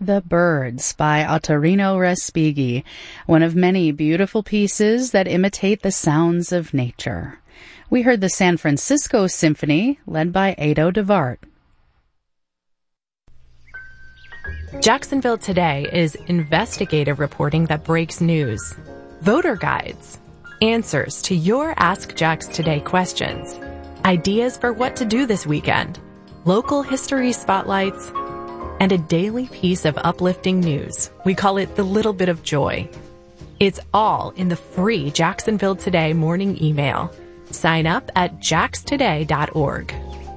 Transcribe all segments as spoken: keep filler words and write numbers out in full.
The Birds by Ottorino Respighi, one of many beautiful pieces that imitate the sounds of nature. We heard the San Francisco Symphony, led by Ado DeVart. Jacksonville Today is investigative reporting that breaks news, voter guides, answers to your Ask Jax Today questions, ideas for what to do this weekend, local history spotlights, and a daily piece of uplifting news. We call it the little bit of joy. It's all in the free Jacksonville Today morning email. Sign up at jax today dot org.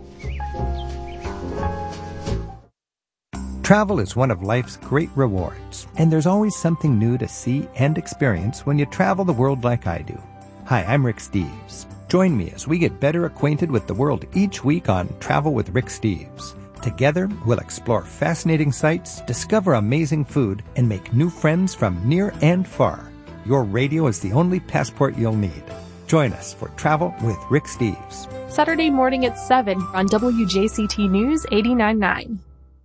Travel is one of life's great rewards, and there's always something new to see and experience when you travel the world like I do. Hi, I'm Rick Steves. Join me as we get better acquainted with the world each week on Travel with Rick Steves. Together, we'll explore fascinating sights, discover amazing food, and make new friends from near and far. Your radio is the only passport you'll need. Join us for Travel with Rick Steves. Saturday morning at seven on W J C T News eighty-nine point nine.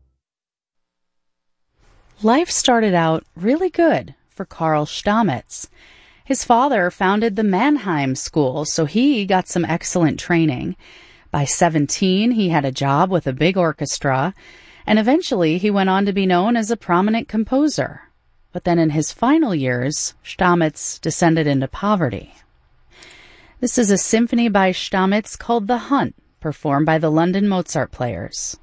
Life started out really good for Karl Stamitz. His father founded the Mannheim School, so he got some excellent training. By seventeen, he had a job with a big orchestra, and eventually he went on to be known as a prominent composer. But then in his final years, Stamitz descended into poverty. This is a symphony by Stamitz called The Hunt, performed by the London Mozart Players.